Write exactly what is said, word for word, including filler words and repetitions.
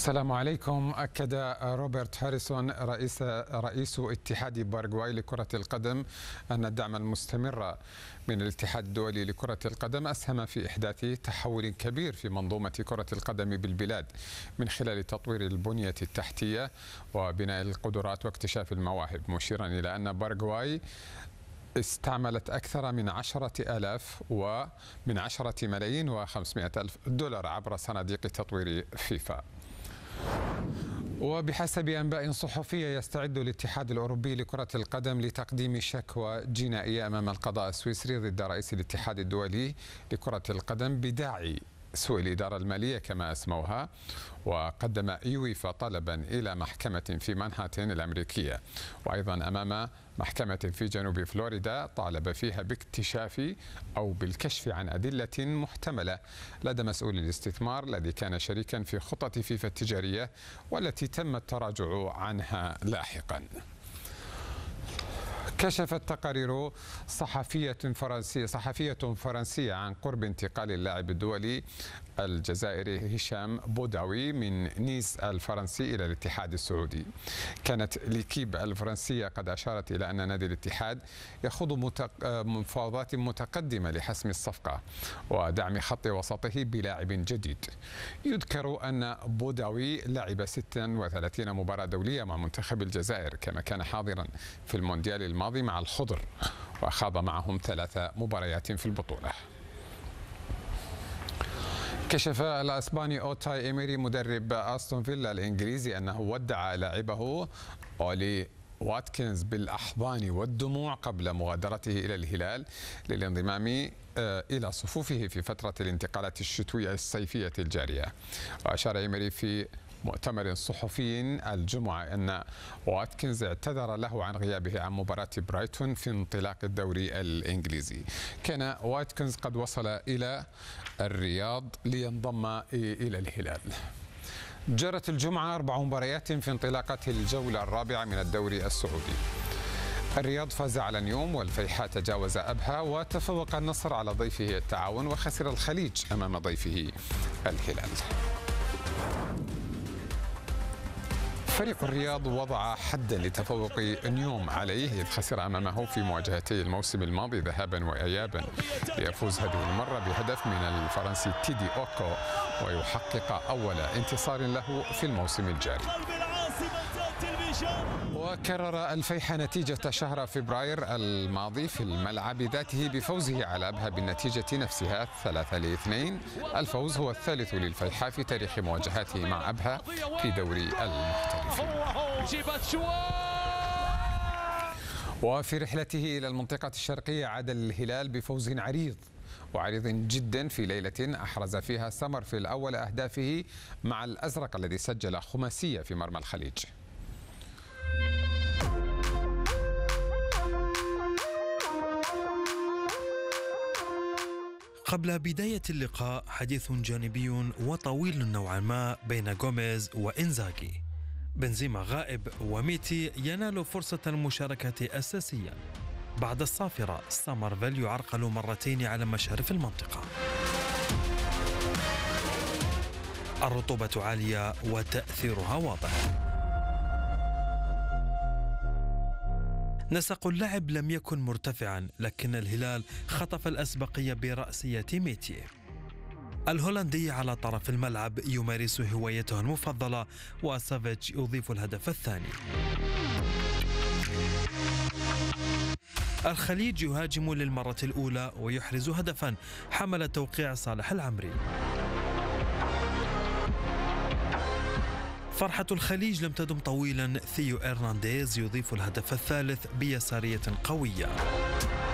السلام عليكم. أكد روبرت هاريسون رئيس رئيس اتحاد باراغواي لكرة القدم أن الدعم المستمر من الاتحاد الدولي لكرة القدم أسهم في إحداث تحول كبير في منظومة كرة القدم بالبلاد من خلال تطوير البنية التحتية وبناء القدرات واكتشاف المواهب، مشيرا إلى أن باراغواي استعملت أكثر من عشرة آلاف ومن عشرة ملايين وخمسمائة ألف دولار عبر صناديق تطوير فيفا. وبحسب أنباء صحفية يستعد الاتحاد الأوروبي لكرة القدم لتقديم شكوى جنائية أمام القضاء السويسري ضد رئيس الاتحاد الدولي لكرة القدم بداعي سوء الإدارة المالية كما أسموها. وقدم يويفا طلبا إلى محكمة في مانهاتن الأمريكية وأيضا أمام محكمة في جنوب فلوريدا طالب فيها باكتشاف أو بالكشف عن أدلة محتملة لدى مسؤول الاستثمار الذي كان شريكا في خطط فيفا التجارية والتي تم التراجع عنها لاحقا. كشفت تقارير صحفية فرنسية صحفية فرنسية عن قرب انتقال اللاعب الدولي الجزائري هشام بوداوي من نيس الفرنسي إلى الاتحاد السعودي. كانت ليكيب الفرنسية قد أشارت إلى أن نادي الاتحاد يخوض مفاوضات متقدمة لحسم الصفقة ودعم خط وسطه بلاعب جديد. يذكر أن بوداوي لعب ستة وثلاثين مباراة دولية مع منتخب الجزائر، كما كان حاضرا في المونديال الماضي مع الخضر وخاض معهم ثلاث مباريات في البطولة. كشف الأسباني أوتاي إيميري مدرب أستون فيلا الإنجليزي أنه ودع لاعبه أولي واتكنز بالأحضان والدموع قبل مغادرته إلى الهلال للانضمام إلى صفوفه في فترة الانتقالات الشتوية الصيفية الجارية. وأشار إيميري في مؤتمر صحفي الجمعة أن واتكنز اعتذر له عن غيابه عن مباراة برايتون في انطلاق الدوري الإنجليزي. كان واتكنز قد وصل إلى الرياض لينضم إلى الهلال. جرت الجمعة أربع مباريات في انطلاقة الجولة الرابعة من الدوري السعودي. الرياض فاز على نيوم والفيحاء تجاوز أبها وتفوق النصر على ضيفه التعاون وخسر الخليج أمام ضيفه الهلال. فريق الرياض وضع حدا لتفوق نيوم عليه إذ خسر أمامه في مواجهتي الموسم الماضي ذهابا وإيابا، ليفوز هذه المرة بهدف من الفرنسي تيدي أوكو ويحقق أول انتصار له في الموسم الجاري. وكرر الفيحاء نتيجة شهر فبراير الماضي في الملعب ذاته بفوزه على أبها بالنتيجة نفسها ثلاثة لاثنين. الفوز هو الثالث للفيحاء في تاريخ مواجهاته مع أبها في دوري المحترفين. وفي رحلته إلى المنطقة الشرقية عاد الهلال بفوز عريض وعريض جدا في ليلة أحرز فيها سمرفيل أول أهدافه مع الأزرق الذي سجل خماسية في مرمى الخليج. قبل بداية اللقاء حديث جانبي وطويل نوعا ما بين غوميز وإنزاغي. بنزيما غائب وميتي ينال فرصة المشاركة أساسيا. بعد الصافرة سامرفيل يعرقل مرتين على مشارف المنطقة. الرطوبة عالية وتأثيرها واضح. نسق اللعب لم يكن مرتفعا لكن الهلال خطف الأسبقية برأسية ميتي. الهولندي على طرف الملعب يمارس هوايته المفضلة وسافيتش يضيف الهدف الثاني. الخليج يهاجم للمرة الأولى ويحرز هدفا حمل توقيع صالح العمري. فرحة الخليج لم تدم طويلا، ثيو إرنانديز يضيف الهدف الثالث بيسارية قوية.